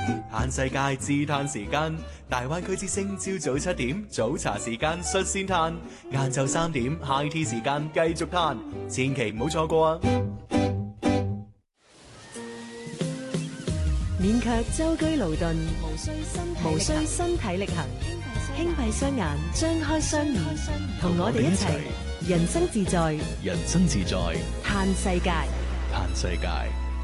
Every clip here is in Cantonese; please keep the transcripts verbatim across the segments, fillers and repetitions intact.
嘆世界自嘆時間，大灣區之聲朝早七點早茶時間率先嘆，晏晝三點 high tea 時間繼續嘆，千祈唔好錯過啊！ 勉強舟車勞頓，無需身無需身體力行，輕閉雙眼，張開雙耳，同我哋一齊人生自在， 人生自在， 嘆世界， 嘆世界。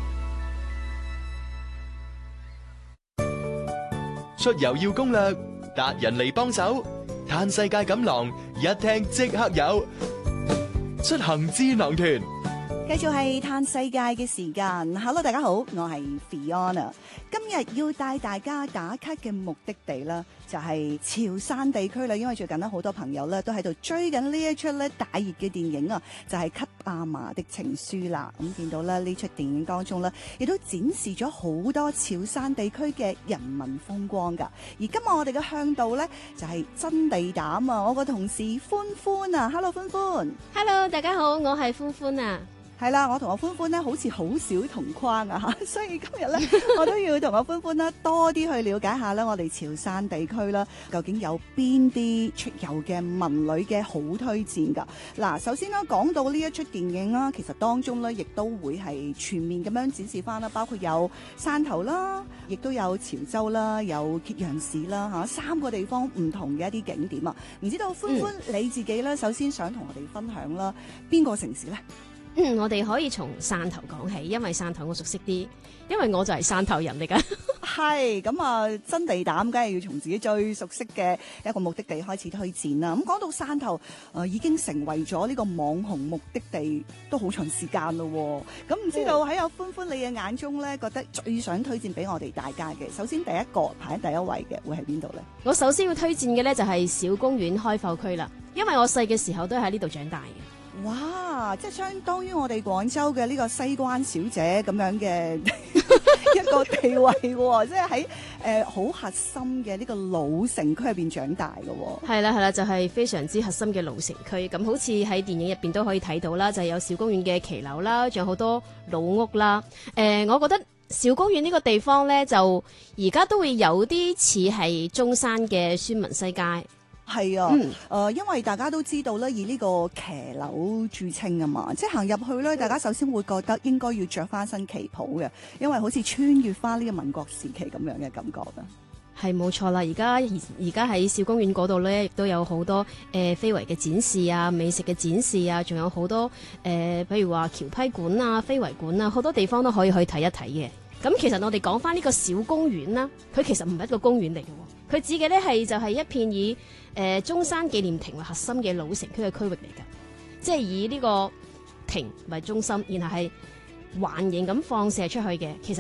出遊要攻略，達人嚟幫手，嘆世界錦囊一聽即刻有，出行智囊團。 繼續係嘆世界嘅時間 ，Hello， 大家好，我係 Fiona。今日要帶大家打卡嘅目的地啦，就係潮汕地區啦。因為最近咧好多朋友咧都喺度追緊呢一出咧大熱嘅電影啊，就係《給阿嫲的情書》啦。咁見到咧呢出電影當中咧，亦都展示咗好多潮汕地區嘅人民風光噶。而今日我哋嘅向導咧就係真地膽啊，我個同事歡歡啊 ，Hello 歡歡 ，Hello 大家好，我係歡歡啊。 係啦，我同我歡歡咧，好似好少同框啊嚇，所以今日咧，我都要同我歡歡咧多啲去了解下咧，我哋潮汕地區啦，究竟有邊啲出遊嘅文旅嘅好推薦㗎？嗱，首先啦，講到呢一出電影啦，其實當中咧，亦都會係全面咁樣展示翻啦，包括有汕頭啦，亦都有潮州啦，有揭陽市啦嚇，三個地方唔同嘅一啲景點啊。唔知道歡歡、嗯、你自己咧，首先想同我哋分享啦，邊個城市咧？ 嗯，我哋可以從汕頭講起，因為汕頭我熟悉啲，因為我就係汕頭人嚟噶。 係咁啊，真地膽梗係要從自己最熟悉嘅一個目的地開始推薦啦。咁講到汕頭，誒、呃、已經成為咗呢個網紅目的地都好長時間咯。咁唔知道喺阿歡歡你嘅眼中咧，覺得最想推薦俾我哋大家嘅，首先第一個排喺第一位嘅會係邊度咧？ 我首先要推薦嘅咧就係小公園開埠區啦，因為我細嘅時候都喺呢度長大嘅。 哇！即係相當於我哋廣州嘅呢個西關小姐咁樣嘅一個地位喎，即係喺誒好核心嘅呢個老城區入邊長大嘅喎。 係啦係啦，就係、是、非常之核心嘅老城區。咁好似喺電影入邊都可以睇到啦，就係、是、有小公園嘅騎樓啦，仲有好多老屋啦。誒、呃，我覺得小公園呢個地方咧，就而家都會有啲似係中山嘅孫文西街。 係啊，誒、嗯呃，因為大家都知道咧，以呢個騎樓著稱啊嘛，即係行入去咧，大家首先會覺得應該要着翻身旗袍嘅，因為好似穿越翻呢個民國時期咁樣嘅感覺啊。 係冇錯啦，而家而家喺小公園嗰度咧，亦都有好多誒、呃、非遺嘅展示啊、美食嘅展示啊，仲有好多誒，譬、呃、如話橋批館啊、非遺館啊，好多地方都可以去睇一睇嘅。咁其實我哋講翻呢個小公園啦，佢其實唔係一個公園嚟嘅，佢指嘅咧係就係一片以誒、呃、中山紀念亭為核心嘅老城區嘅區域嚟㗎，即係以呢個亭為中心，然後係環形咁放射出去嘅，其實